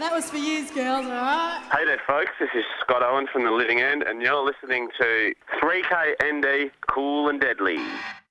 that was for you, girls, all right? Hey there, folks. This is Scott Owen from The Living End, and you're listening to 3KND Cool and Deadly.